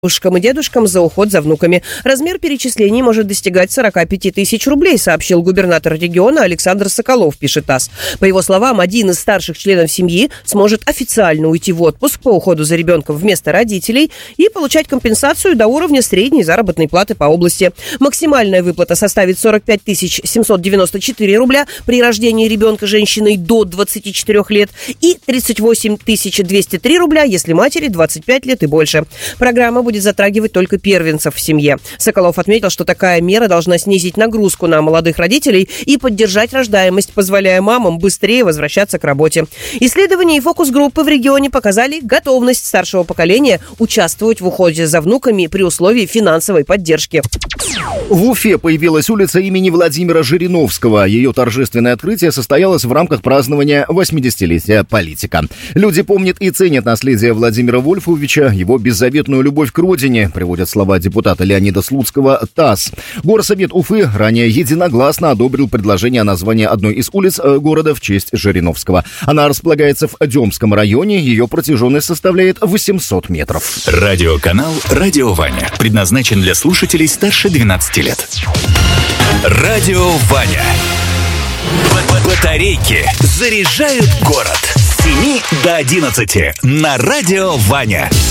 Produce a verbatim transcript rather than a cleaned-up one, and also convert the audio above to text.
бабушкам и дедушкам за уход за внуками. Размер перечислений может достигать сорок пять тысяч рублей, сообщил губернатор региона Александр Соколов, пишет ТАСС. По его словам, один из старших членов семьи сможет официально уйти в отпуск по уходу за ребенком вместо родителей и получать компенсацию до уровня средней заработной платы по области. Максимальная выплата составит сорок пять тысяч семьсот девяносто четыре рубля при рождении ребенка женщиной до двадцати четырёх лет и тридцать восемь тысяч двести три рубля, если матери двадцать пять лет и больше. Программа будет будет затрагивать только первенцев в семье. Соколов отметил, что такая мера должна снизить нагрузку на молодых родителей и поддержать рождаемость, позволяя мамам быстрее возвращаться к работе. Исследования и фокус-группы в регионе показали готовность старшего поколения участвовать в уходе за внуками при условии финансовой поддержки. В Уфе появилась улица имени Владимира Жириновского. Ее торжественное открытие состоялось в рамках празднования восьмидесятилетия политика. Люди помнят и ценят наследие Владимира Вольфовича, его беззаветную любовь к родине, приводят слова депутата Леонида Слуцкого ТАСС. Горсовет Уфы ранее единогласно одобрил предложение о названии одной из улиц города в честь Жириновского. Она располагается в Демском районе, ее протяженность составляет восемьсот метров. Радиоканал «Радио Ваня» предназначен для слушателей старше двенадцати лет. Радио Ваня. Батарейки заряжают город. С семи до одиннадцати на Радио Ваня.